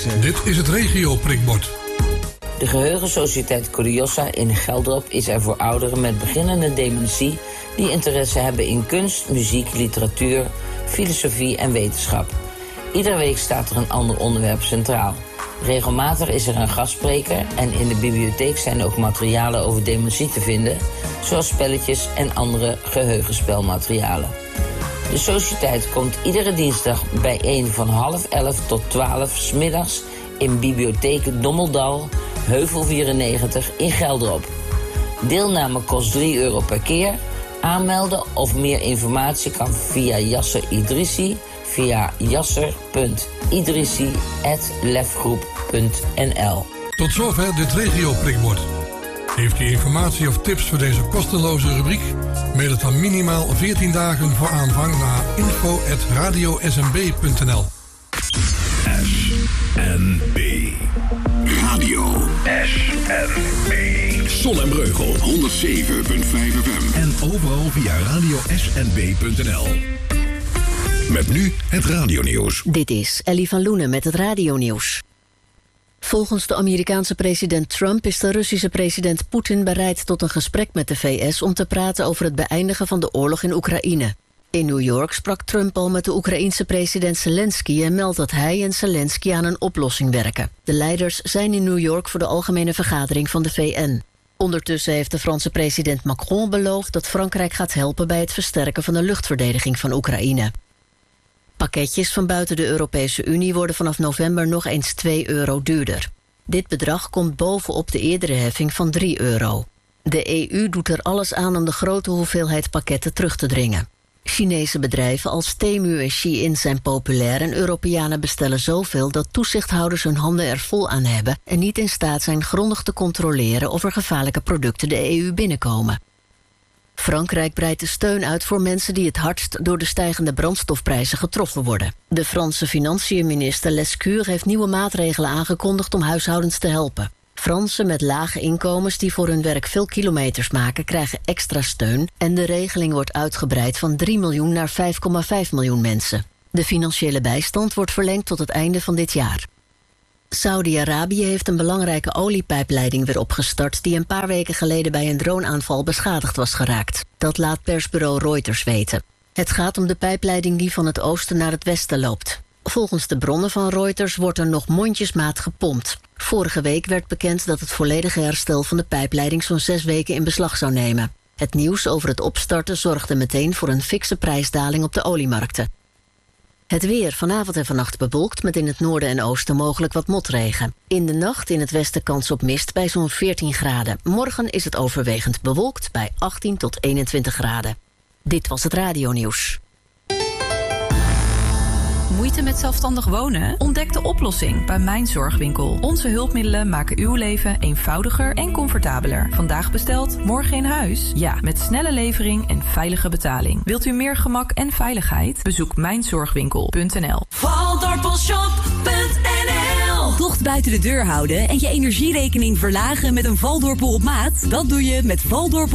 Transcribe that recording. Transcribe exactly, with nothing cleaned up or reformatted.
Excelsior. Dit is het regio-prikbord. De Geheugensociëteit Curiosa in Geldrop is er voor ouderen met beginnende dementie die interesse hebben in kunst, muziek, literatuur, filosofie en wetenschap. Iedere week staat er een ander onderwerp centraal. Regelmatig is er een gastspreker en in de bibliotheek zijn ook materialen over dementie te vinden, zoals spelletjes en andere geheugenspelmaterialen. De sociëteit komt iedere dinsdag bijeen van half elf tot twaalf 's middags in bibliotheek Dommeldal, Heuvel vierennegentig in Geldrop. Deelname kost drie euro per keer. Aanmelden of meer informatie kan via Yasser Idrissi via yasser punt idrissi apenstaartje lefgroep punt n l. Tot zover dit regio-prikbord. Heeft u informatie of tips voor deze kosteloze rubriek? Mail het dan minimaal veertien dagen voor aanvang naar info at radio s m b punt n l. S N B Radio S N B Zon en Breugel honderdzeven komma vijf F M en overal via radio s n b punt n l. Met nu het radionieuws. Dit is Ellie van Loenen met het radionieuws. Volgens de Amerikaanse president Trump is de Russische president Poetin bereid tot een gesprek met de V S om te praten over het beëindigen van de oorlog in Oekraïne. In New York sprak Trump al met de Oekraïense president Zelensky en meldt dat hij en Zelensky aan een oplossing werken. De leiders zijn in New York voor de algemene vergadering van de V N. Ondertussen heeft de Franse president Macron beloofd dat Frankrijk gaat helpen bij het versterken van de luchtverdediging van Oekraïne. Pakketjes van buiten de Europese Unie worden vanaf november nog eens twee euro duurder. Dit bedrag komt bovenop de eerdere heffing van drie euro. De E U doet er alles aan om de grote hoeveelheid pakketten terug te dringen. Chinese bedrijven als Temu en Shein zijn populair en Europeanen bestellen zoveel dat toezichthouders hun handen er vol aan hebben en niet in staat zijn grondig te controleren of er gevaarlijke producten de E U binnenkomen. Frankrijk breidt de steun uit voor mensen die het hardst door de stijgende brandstofprijzen getroffen worden. De Franse financiënminister Lescure heeft nieuwe maatregelen aangekondigd om huishoudens te helpen. Fransen met lage inkomens die voor hun werk veel kilometers maken krijgen extra steun en de regeling wordt uitgebreid van drie miljoen naar vijf komma vijf miljoen mensen. De financiële bijstand wordt verlengd tot het einde van dit jaar. Saudi-Arabië heeft een belangrijke oliepijpleiding weer opgestart die een paar weken geleden bij een droneaanval beschadigd was geraakt. Dat laat persbureau Reuters weten. Het gaat om de pijpleiding die van het oosten naar het westen loopt. Volgens de bronnen van Reuters wordt er nog mondjesmaat gepompt. Vorige week werd bekend dat het volledige herstel van de pijpleiding zo'n zes weken in beslag zou nemen. Het nieuws over het opstarten zorgde meteen voor een fikse prijsdaling op de oliemarkten. Het weer vanavond en vannacht bewolkt met in het noorden en oosten mogelijk wat motregen. In de nacht in het westen kans op mist bij zo'n veertien graden. Morgen is het overwegend bewolkt bij achttien tot eenentwintig graden. Dit was het radionieuws. Moeite met zelfstandig wonen? Ontdek de oplossing bij Mijn Zorgwinkel. Onze hulpmiddelen maken uw leven eenvoudiger en comfortabeler. Vandaag besteld, morgen in huis? Ja, met snelle levering en veilige betaling. Wilt u meer gemak en veiligheid? Bezoek mijn zorgwinkel punt n l. Waldorpelshop punt n l. Tocht buiten de deur houden en je energierekening verlagen met een Waldorpel op maat? Dat doe je met Waldorpel.